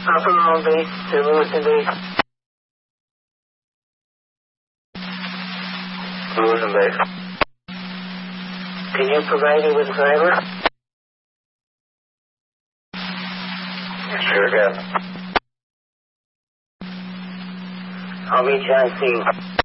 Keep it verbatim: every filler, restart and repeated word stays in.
Upper Long Beach to Lewiston Beach. Lewiston Beach. Can you provide me with a driver? Sure can. I'll meet you on scene.